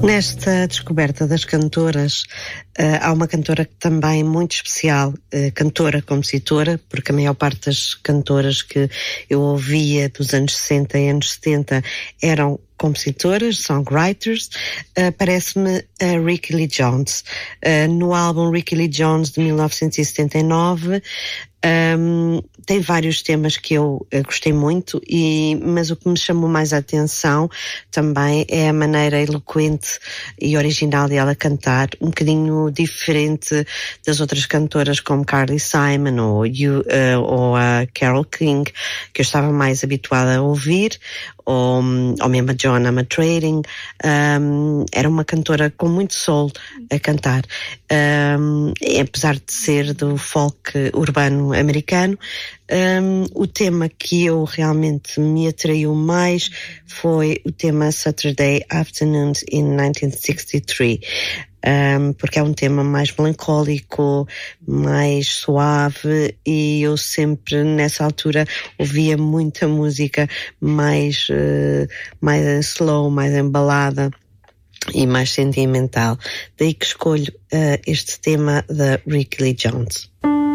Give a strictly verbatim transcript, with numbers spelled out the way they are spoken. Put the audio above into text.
Nesta descoberta das cantoras, uh, há uma cantora que também muito especial, uh, cantora, compositora, porque a maior parte das cantoras que eu ouvia dos anos sessenta e anos setenta eram compositoras, songwriters. Uh, parece-me a Rickie Lee Jones. Uh, no álbum Rickie Lee Jones de mil novecentos e setenta e nove, Um, tem vários temas que eu, eu gostei muito, e, mas o que me chamou mais a atenção também é a maneira eloquente e original de ela cantar, um bocadinho diferente das outras cantoras como Carly Simon ou, you, uh, ou a Carole King, que eu estava mais habituada a ouvir, ou, ou mesmo a Joanna McTrading. Um, era uma cantora com muito soul a cantar, um, e apesar de ser do folk urbano americano. Um, o tema que eu realmente me atraiu mais foi o tema Saturday Afternoons in nineteen sixty-three, um, porque é um tema mais melancólico, mais suave, e eu sempre nessa altura ouvia muita música mais, uh, mais slow, mais embalada e mais sentimental. Daí que escolho uh, este tema da Rickie Lee Jones.